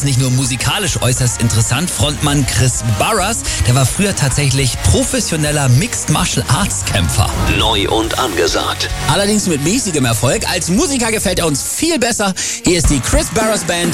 nicht nur musikalisch äußerst interessant. Frontmann Chris Barras, der war früher tatsächlich professioneller Mixed Martial Arts Kämpfer. Neu und angesagt. Allerdings mit mäßigem Erfolg. Als Musiker gefällt er uns viel besser. Hier ist die Chris Barras Band